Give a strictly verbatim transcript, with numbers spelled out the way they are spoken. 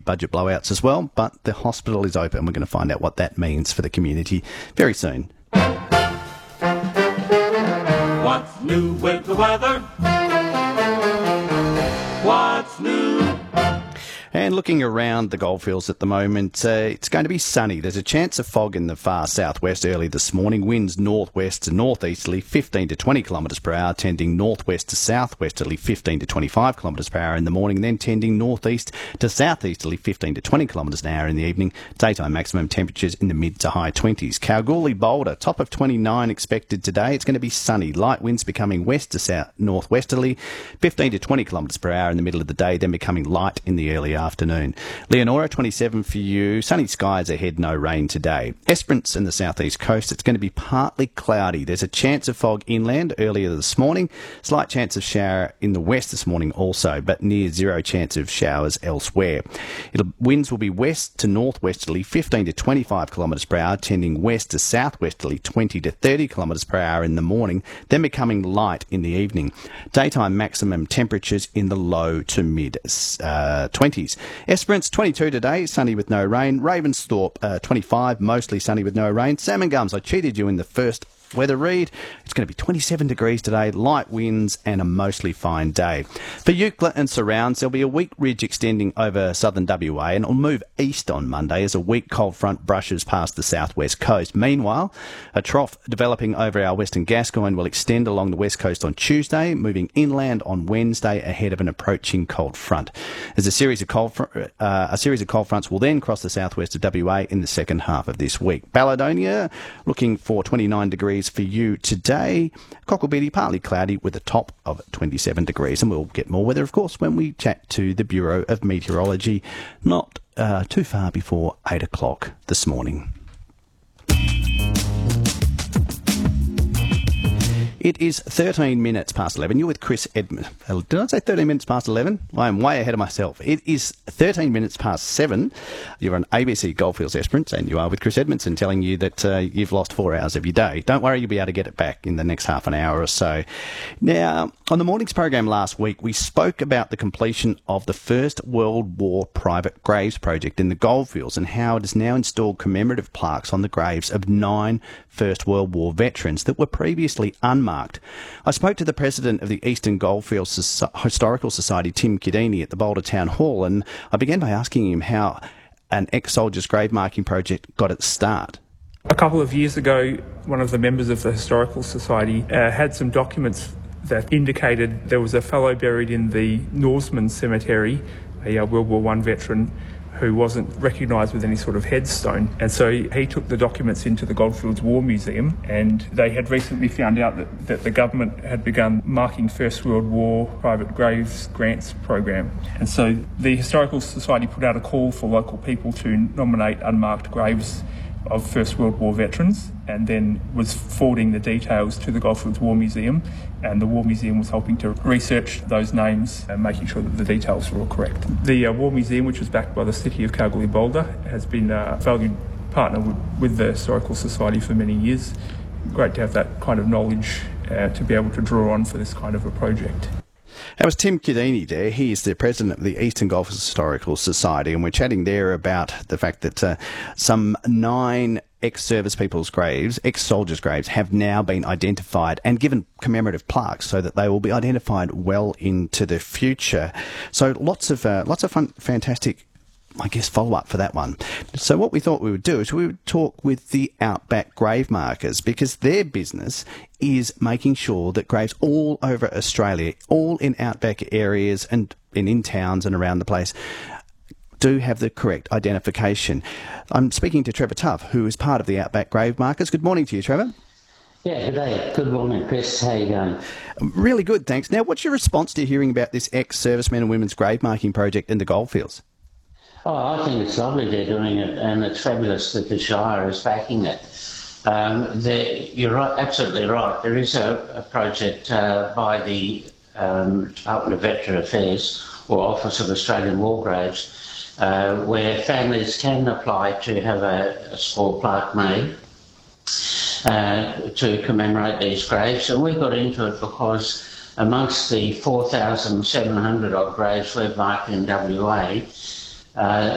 budget blowouts as well, but the hospital is open. We're going to find out what that means for the community very soon. What's new with the weather? What's new? And looking around the goldfields at the moment, uh, it's going to be sunny. There's a chance of fog in the far southwest early this morning. Winds northwest to northeasterly, fifteen to twenty kilometres per hour, tending northwest to southwesterly, fifteen to twenty-five kilometres per hour in the morning, then tending northeast to southeasterly, fifteen to twenty kilometres an hour in the evening. Daytime maximum temperatures in the mid to high twenties. Kalgoorlie Boulder, top of twenty-nine expected today. It's going to be sunny. Light winds becoming west to south northwesterly, fifteen to twenty kilometres per hour in the middle of the day, then becoming light in the early afternoon. Leonora, twenty-seven for you. Sunny skies ahead, no rain today. Esperance and the southeast coast, it's going to be partly cloudy. There's a chance of fog inland earlier this morning. Slight chance of shower in the west this morning also, but near zero chance of showers elsewhere. It'll, winds will be west to northwesterly, fifteen to twenty-five kilometres per hour, tending west to southwesterly, twenty to thirty kilometres per hour in the morning, then becoming light in the evening. Daytime maximum temperatures in the low to mid uh, twenties. Esperance, twenty-two today, sunny with no rain. Ravensthorpe, uh, twenty-five, mostly sunny with no rain. Salmon Gums, I cheated you in the first weather read. It's going to be twenty-seven degrees today, light winds and a mostly fine day. For Eucla and surrounds, there'll be a weak ridge extending over southern W A and it'll move east on Monday as a weak cold front brushes past the southwest coast. Meanwhile, a trough developing over our western Gascoyne will extend along the west coast on Tuesday, moving inland on Wednesday ahead of an approaching cold front. As a series of cold fr- uh, a series of cold fronts will then cross the southwest of W A in the second half of this week. Balladonia, looking for twenty-nine degrees for you today. Cocklebiddy, partly cloudy with a top of twenty-seven degrees. And we'll get more weather, of course, when we chat to the Bureau of Meteorology not uh, too far before eight o'clock this morning. It is thirteen minutes past eleven. You're with Chris Edmonds. Did I say thirteen minutes past eleven? I am way ahead of myself. It is thirteen minutes past seven. You're on A B C Goldfields Esperance, and you are with Chris Edmondson telling you that uh, you've lost four hours of your day. Don't worry, you'll be able to get it back in the next half an hour or so. Now, on the morning's program last week, we spoke about the completion of the First World War private graves project in the Goldfields and how it has now installed commemorative plaques on the graves of nine First World War veterans that were previously unmarked. I spoke to the president of the Eastern Goldfields Historical Society, Tim Chiodini, at the Boulder Town Hall, and I began by asking him how an ex-soldier's grave marking project got its start. A couple of years ago, one of the members of the Historical Society uh, had some documents that indicated there was a fellow buried in the Norseman Cemetery, a uh, World War One veteran, who wasn't recognised with any sort of headstone. And so he took the documents into the Goldfields War Museum, and they had recently found out that, that the government had begun marking First World War private graves grants program. And so the Historical Society put out a call for local people to nominate unmarked graves of First World War veterans, and then was forwarding the details to the Goldfields War Museum, and the War Museum was helping to research those names and making sure that the details were all correct. The uh, War Museum, which was backed by the City of Kalgoorlie Boulder, has been a valued partner with, with the Historical Society for many years. Great to have that kind of knowledge uh, to be able to draw on for this kind of a project. That was Tim Chiodini there. He is the president of the Eastern Goldfields Historical Society, and we're chatting there about the fact that uh, some nine ex-service people's graves, ex-soldiers' graves, have now been identified and given commemorative plaques so that they will be identified well into the future. So lots of uh, lots of fun, fantastic, I guess, follow-up for that one. So what we thought we would do is we would talk with the Outback Grave Markers, because their business is making sure that graves all over Australia, all in outback areas and in, in towns and around the place, do have the correct identification. I'm speaking to Trevor Tuff, who is part of the Outback Grave Markers. Good morning to you, Trevor. Yeah, good day. Good morning, Chris. How you going? Really good, thanks. Now, what's your response to hearing about this ex-servicemen and women's grave marking project in the Goldfields? Oh, I think it's lovely they're doing it, and it's fabulous that the Shire is backing it. Um, you're right, absolutely right. There is a, a project uh, by the um, Department of Veteran Affairs, or Office of Australian War Graves, uh, where families can apply to have a, a small plaque made uh, to commemorate these graves. And we got into it because amongst the four thousand seven hundred odd graves we've marked in W A, Uh,